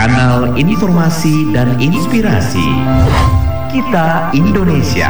kanal informasi dan inspirasi. Kita Indonesia.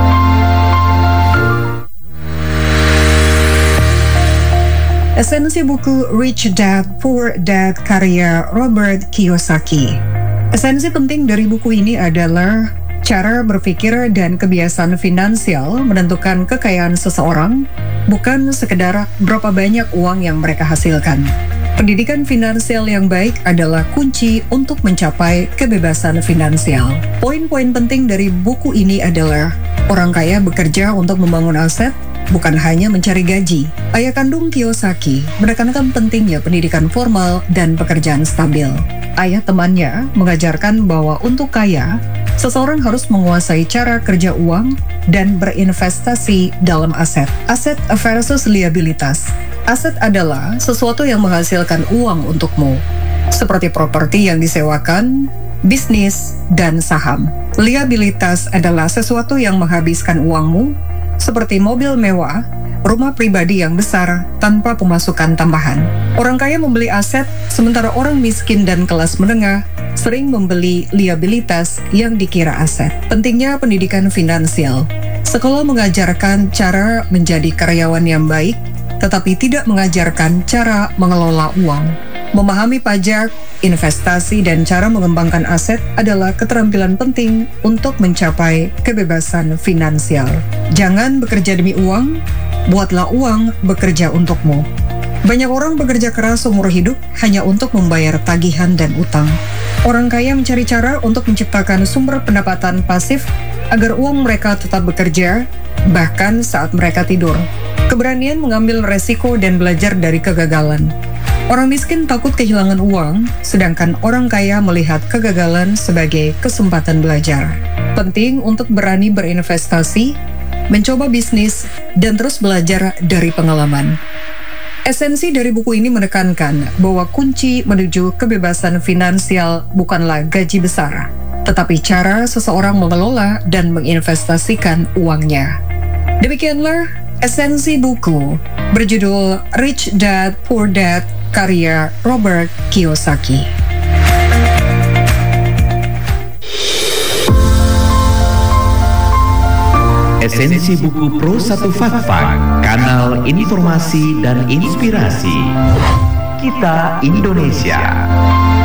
Esensi buku Rich Dad Poor Dad karya Robert Kiyosaki. Esensi penting dari buku ini adalah cara berpikir dan kebiasaan finansial menentukan kekayaan seseorang, bukan sekedar berapa banyak uang yang mereka hasilkan. Pendidikan finansial yang baik adalah kunci untuk mencapai kebebasan finansial. Poin-poin penting dari buku ini adalah orang kaya bekerja untuk membangun aset, bukan hanya mencari gaji. Ayah kandung Kiyosaki menekankan pentingnya pendidikan formal dan pekerjaan stabil. Ayah temannya mengajarkan bahwa untuk kaya, seseorang harus menguasai cara kerja uang dan berinvestasi dalam aset. Aset versus liabilitas. Aset adalah sesuatu yang menghasilkan uang untukmu, seperti properti yang disewakan, bisnis, dan saham. Liabilitas adalah sesuatu yang menghabiskan uangmu, seperti mobil mewah, rumah pribadi yang besar tanpa pemasukan tambahan. Orang kaya membeli aset, sementara orang miskin dan kelas menengah sering membeli liabilitas yang dikira aset. Pentingnya pendidikan finansial. Sekolah mengajarkan cara menjadi karyawan yang baik, tetapi tidak mengajarkan cara mengelola uang. Memahami pajak, investasi, dan cara mengembangkan aset adalah keterampilan penting untuk mencapai kebebasan finansial. Jangan bekerja demi uang, buatlah uang bekerja untukmu. Banyak orang bekerja keras seumur hidup hanya untuk membayar tagihan dan utang. Orang kaya mencari cara untuk menciptakan sumber pendapatan pasif agar uang mereka tetap bekerja, bahkan saat mereka tidur. Keberanian mengambil resiko dan belajar dari kegagalan. Orang miskin takut kehilangan uang, sedangkan orang kaya melihat kegagalan sebagai kesempatan belajar. Penting untuk berani berinvestasi, mencoba bisnis, dan terus belajar dari pengalaman. Esensi dari buku ini menekankan bahwa kunci menuju kebebasan finansial bukanlah gaji besar, tetapi cara seseorang mengelola dan menginvestasikan uangnya. Demikianlah esensi buku berjudul Rich Dad Poor Dad karya Robert Kiyosaki. Esensi buku Pro 1 Fakta, kanal informasi dan inspirasi. Kita Indonesia.